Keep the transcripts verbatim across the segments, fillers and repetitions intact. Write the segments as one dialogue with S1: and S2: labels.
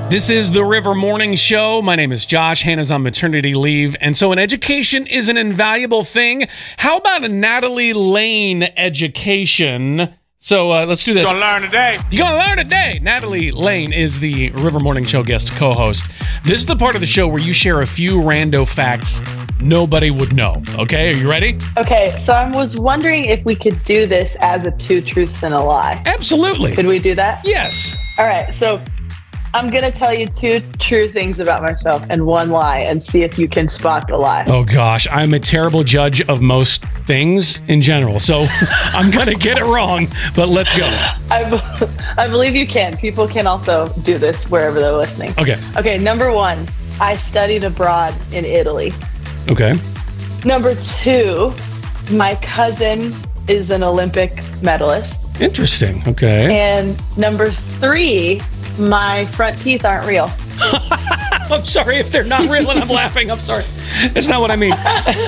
S1: This is the River Morning Show. My name is Josh. Hannah's on maternity leave. And so an education is an invaluable thing. How about a Natalie Lane education? So uh, let's do this.
S2: You're gonna learn today.
S1: You're gonna learn today. Natalie Lane is the River Morning Show guest co-host. This is the part of the show where you share a few rando facts nobody would know. Okay, are you ready?
S3: Okay, so I was wondering if we could do this as a two truths and a lie.
S1: Absolutely.
S3: Could we do that?
S1: Yes.
S3: All right, so I'm going to tell you two true things about myself and one lie and see if you can spot the lie.
S1: Oh, gosh. I'm a terrible judge of most things in general, so I'm going to get it wrong, but let's go.
S3: I, be- I believe you can. People can also do this wherever they're listening.
S1: Okay.
S3: Okay, number one, I studied abroad in Italy.
S1: Okay.
S3: Number two, my cousin is an Olympic medalist.
S1: Interesting. Okay.
S3: And number three, my front teeth aren't real.
S1: I'm sorry if they're not real and I'm laughing. I'm sorry. That's not what I mean.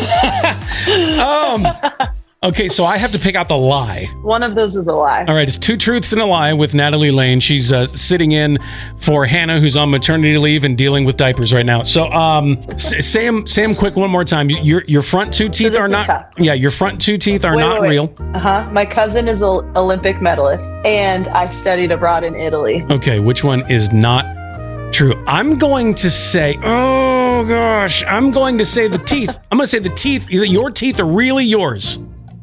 S1: um, okay, so I have to pick out the lie.
S3: One of those is a lie.
S1: All right, it's two truths and a lie with Natalie Lane. She's uh, sitting in for Hannah, who's on maternity leave and dealing with diapers right now. So, um, S- Sam, Sam, quick, one more time. Your your front two teeth
S3: this
S1: are
S3: is
S1: not.
S3: tough.
S1: Yeah, your front two teeth are
S3: Wait,
S1: not
S3: wait, wait.
S1: real.
S3: Uh-huh. My cousin is an Olympic medalist, and I studied abroad in Italy.
S1: Okay, which one is not true? I'm going to say, oh gosh, I'm going to say the teeth. I'm going to say the teeth. Your teeth are really yours.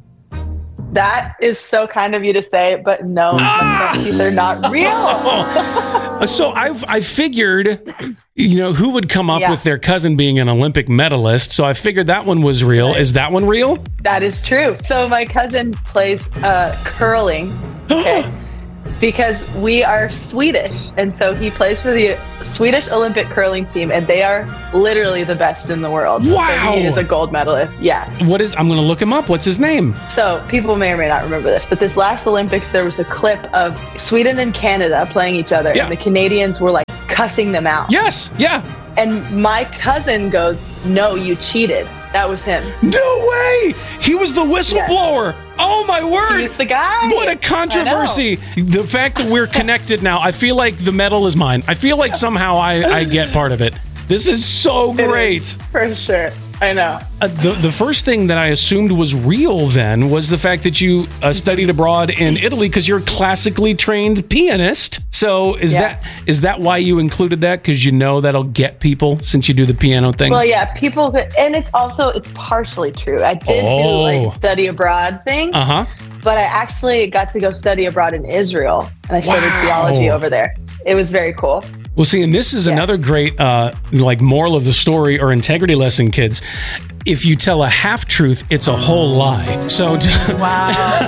S3: That is so kind of you to say, but no,
S1: Ah!
S3: my front teeth are not real.
S1: So I've I figured, you know, who would come up
S3: Yeah.
S1: with their cousin being an Olympic medalist. So I figured that one was real.
S3: Right.
S1: Is that one real?
S3: That is true. So my cousin plays uh, curling, okay, because we are Swedish. And so he plays for the Swedish Olympic curling team, and they are literally the best in the world.
S1: Wow.
S3: So he is a gold medalist. Yeah.
S1: What is? I'm going to look him up. What's his name?
S3: So people may or may not remember this, but this last Olympics, there was a clip of Sweden and Canada playing each other,
S1: Yeah.
S3: and the Canadians were like cussing them out.
S1: Yes. Yeah.
S3: And my cousin goes, "No, you cheated." That was him.
S1: No way. He was the whistleblower. Oh my word.
S3: He's the guy.
S1: What a controversy. The fact that we're connected now, I feel like the medal is mine. I feel like somehow I, I get part of it. This is so
S3: It
S1: great.
S3: is, for sure. I know.
S1: Uh, the the first thing that I assumed was real then was the fact that you uh, studied abroad in Italy because you're a classically trained pianist. So is
S3: Yeah.
S1: that is that why you included that? Because you know that'll get people since you do the piano thing?
S3: Well, yeah, people, could, and it's also, it's partially true. I did do
S1: Oh.
S3: like study abroad thing,
S1: Uh-huh.
S3: but I actually got to go study abroad in Israel, and I studied
S1: Wow.
S3: theology over there. It was very cool.
S1: Well, see, and this is
S3: Yeah.
S1: another great, uh, like, moral of the story or integrity lesson, kids. If you tell a half truth, it's a whole lie. So,
S3: Wow.